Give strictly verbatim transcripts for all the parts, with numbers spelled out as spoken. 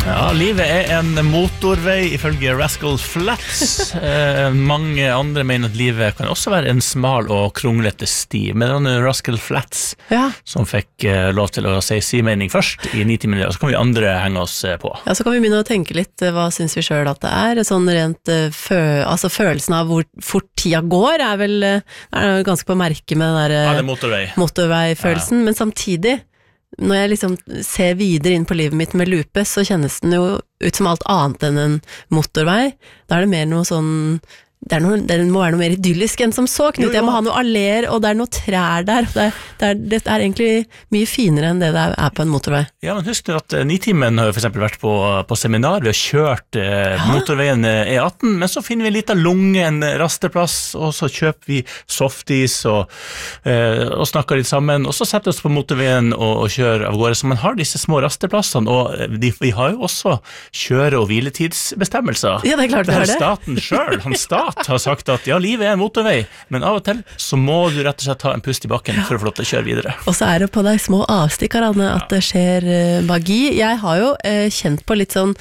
Ja, livet er en motorvei ifølge Rascal Flatts. eh, Mange andre mener at livet kan også være en smal og kronglete sti. Men det er Rascal Flatts Ja. som fikk eh, lov til å si sin mening først i Nitimen, og så kan vi andre henge oss eh, på. Ja, så kan vi begynne å tenke litt, eh, hva synes vi selv at det er? Sånn rent, eh, fø altså følelsen av hvor fort tida går er vel eh, er ganske på merke med den der Ja, eh, det er motorvei. motorveifølelsen, men samtidig, når jeg liksom ser videre inn på livet mitt med lupe, så kjennes den jo ut som alt annet enn en motorvei. Da er det mer noe sånn, det, er noe, det må være noe mer idyllisk enn som så, Knut. Jo, jo. Jeg må ha noe aller, og det er noe trær der. Det er, det, er, det er egentlig mye finere enn det det er på en motorvei. Ja, men husk at eh, Nitimen har jo for eksempel vært på, på seminar. Vi har kjørt eh, motorveien eh, E atten, men så finner vi en liten lunge, en rasteplass, og så kjøper vi softis og, eh, og snakker litt sammen, og så setter vi oss på motorveien og, og kjører av gårde. Så man har disse små rasteplassene, og de, vi har jo også kjøre- og hviletidsbestemmelser. Ja, det er klart vi Det har er det. staten selv, han stat har sagt at ja, livet er en motorvei, men av og til så må du rett og slett ta en pust i bakken for å få lov til å kjøre videre. Og så er det på de små avstikker, Anne, at det skjer eh, magi. Jeg har jo eh, kjent på litt sånn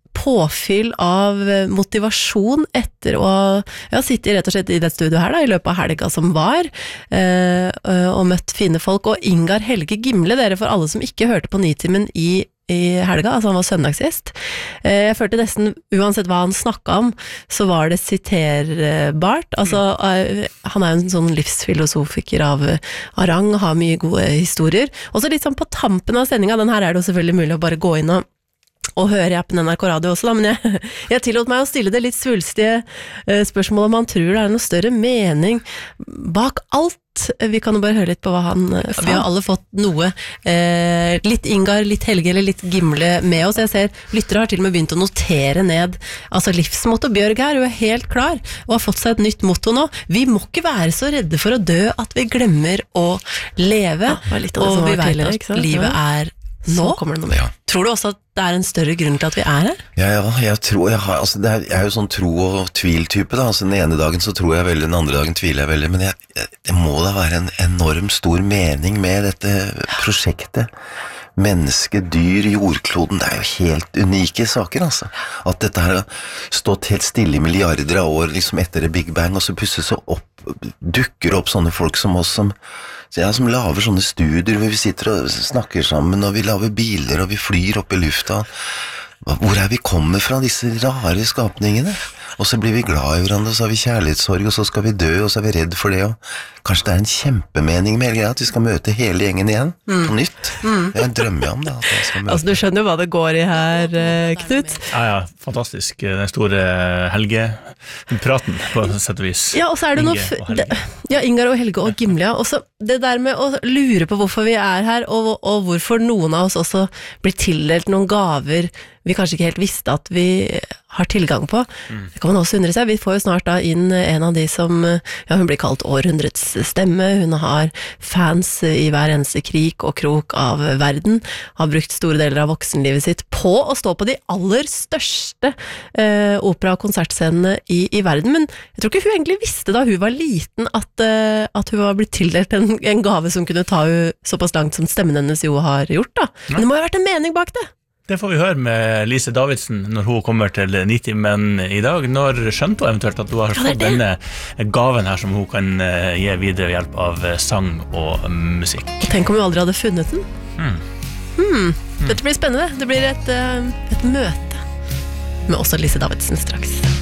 påfyll av eh, motivasjon etter å ja, sitte rett og slett i det studio her da, i løpet av helga som var, eh, og møtt fine folk. Og Ingar Helge Gimle, dere for alle som ikke hørte på Nitimen i i helga, altså han var søndagsgjest. Jeg følte nesten, uansett hva han snakket om, så var det siterbart. Altså, han er jo en sånn livsfilosofiker av, av rang, har mye gode historier. Og så litt sånn på tampen av sendinga, den her er det jo selvfølgelig mulig å bare gå inn og og hører jeg på N R K Radio også da, men jeg, jeg tillot meg å stille det litt svulstige eh, spørsmål om han tror det er noe større mening bak alt. Vi kan jo bare høre litt på hva han eh, sa. Vi har alle fått noe, eh, litt Ingar, litt Helge eller litt Gimle med oss. Jeg ser, lyttere har til og med begynt å notere ned, altså livsmotto. Bjørg her, hun er helt klar, og har fått seg et nytt motto nå. Vi må ikke være så redde for å dø at vi glemmer å leve, ja, litt av det som og vi var Mm. tidligere, vet ikke sånn. sant? Livet Ja. er Nå nå. kommer det noe mer. Ja. Tror du også at det er en større grunn til at vi er her? Ja, ja, jeg tror jeg har, altså det er, jeg er jo sånn tro- og tvil-type da, altså den ene dagen så tror jeg veldig, den andre dagen tviler jeg veldig, men jeg, jeg, det må da være en enorm stor mening med dette prosjektet. Menneske, dyr, jordkloden, det er jo helt unike saker, altså. At dette her har stått helt stille i milliarder av år, liksom etter det Big Bang, og så plutselig så opp, dukker opp sånne folk som oss, som, ja, som laver sånne studier, hvor vi sitter og snakker sammen, og vi laver biler, og vi flyr opp i lufta. Hvor er vi kommet fra, disse rare skapningene? Og så blir vi glad i hverandre, og så har vi kjærlighetssorg, og så skal vi dø, og så er vi redd for det, og kanskje det er en kjempemening med hele greia, at vi skal møte hele gjengen igjen, Mm. på nytt. Det er en drømme om det, at jeg skal møte. Altså, du skjønner jo hva det går i her, eh, Knut. Ja, ja, fantastisk. Den store Helge-praten, på sett og vis. Ja, og så er det noe... Inge f- og Helge. det- Ja, Ingar og Helge og Gimle, ja. Også det der med å lure på hvorfor vi er her, og, og hvorfor noen av oss også blir tildelt noen gaver vi kanskje ikke helt visste at vi har tilgang på. Det kan man også undre seg. Vi får jo snart da inn en av de som, ja, hun blir kalt århundrets stemme. Hun har fans i hver eneste krik og krok av verden. Har brukt store deler av voksenlivet sitt på å stå på de aller største eh, opera- og konsertscenene i, i verden. Men jeg tror ikke hun egentlig visste da hun var liten at, eh, at hun var blitt tildelt en, en gave som kunne ta hun såpass langt som stemmen hennes jo har gjort da. Men det må jo ha vært en mening bak det. Det får vi høre med Lise Davidsen når hun kommer til Nitimen i dag. Når skjønte hun eventuelt at hun har Ja, det er fått denne gaven her som hun kan eh, gi videre ved hjelp av eh, sang og musikk? Tenk om vi aldri hadde funnet den. Hmm. Hmm. Dette blir spennende. Det blir et, eh, et møte med også Lise Davidsen straks.